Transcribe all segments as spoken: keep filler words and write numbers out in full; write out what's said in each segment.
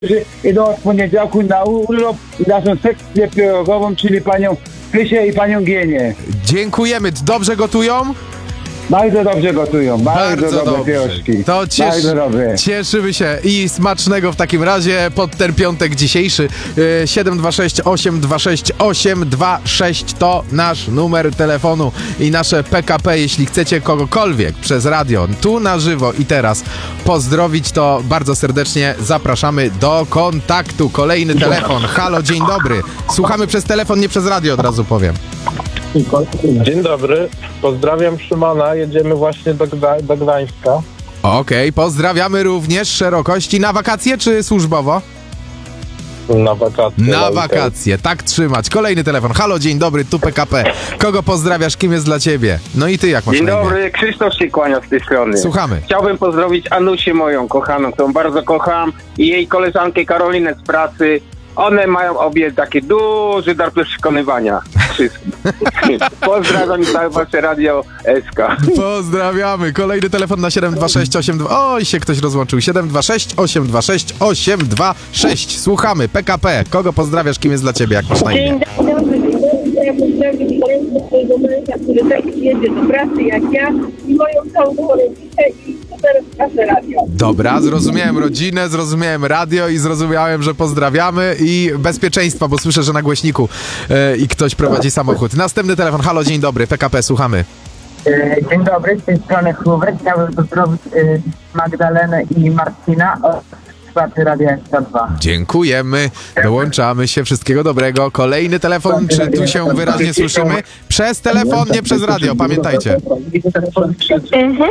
idą od poniedziałku na urlop i naszą sekcję pierogową, czyli panią Krysię i panią Gienię. Dziękujemy. Dobrze gotują? Bardzo dobrze gotują, bardzo, Bardzo dobre dobrze. pierożki. To cieszy, Bardzo dobre. cieszymy się i smacznego w takim razie pod ten piątek dzisiejszy. Yy, siedem dwa sześć osiem dwa sześć osiem dwa sześć to nasz numer telefonu i nasze P K P. Jeśli chcecie kogokolwiek przez radio, tu na żywo i teraz pozdrowić, to bardzo serdecznie zapraszamy do kontaktu. Kolejny telefon. Halo, dzień dobry. Słuchamy przez telefon, nie przez radio, od razu powiem. Dzień dobry, pozdrawiam Szymona, jedziemy właśnie do, Gda- do Gdańska. Okej, okay, pozdrawiamy również szerokości. Na wakacje czy służbowo? Na wakacje. Na wakacje, tak trzymać. Kolejny telefon. Halo, dzień dobry, tu P K P. Kogo pozdrawiasz, kim jest dla ciebie? No i ty, jak masz Dzień na imię? dobry, Krzysztof się kłania z tej strony. Słuchamy. Chciałbym pozdrowić Anusię, moją kochaną, którą bardzo kocham, i jej koleżankę Karolinę z pracy. One mają obie takie duży dar przekonywania wszystkich. Pozdrawiam i całe wasze radio S K. Pozdrawiamy. Kolejny telefon na siedem dwa sześć osiem dwa... Oj, się ktoś rozłączył. siedem dwa sześć osiem dwa sześć osiem dwa sześć. Słuchamy. P K P. Kogo pozdrawiasz, kim jest dla ciebie, jak masz na imię? Dzień dobry, ja pozdrawiam mojego męża, który tak jedzie do pracy jak ja, i moją całą rodzinę i teraz nasze radio. Dobra, zrozumiałem rodzinę, zrozumiałem radio i zrozumiałem, że pozdrawiamy i bezpieczeństwa, bo słyszę, że na głośniku e, i ktoś prowadzi samochód. Następny telefon. Halo, dzień dobry, P K P, słuchamy. Dzień dobry, z tej strony Hubert. Chciałbym pozdrowić y, Magdalenę i Marcina od słuchaczy Radia S K dwa. Dziękujemy, dołączamy się, wszystkiego dobrego. Kolejny telefon, czy tu się wyraźnie słyszymy? Przez telefon, nie przez radio, pamiętajcie. Mhm.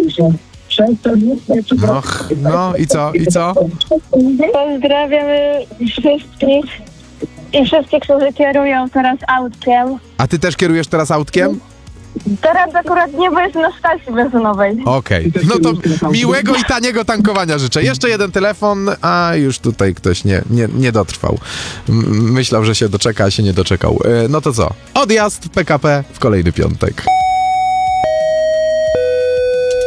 No, ch- no i co, i co? Pozdrawiamy wszystkich i wszystkich, którzy kierują teraz autkiem. A ty też kierujesz teraz autkiem? Teraz akurat nie, bo jestem na stacji benzynowej. Okej, okay. No to miłego i taniego tankowania życzę. Jeszcze jeden telefon, a już tutaj ktoś nie, nie, nie dotrwał. M- myślał, że się doczeka, a się nie doczekał. E, no to co? Odjazd P K P w kolejny piątek.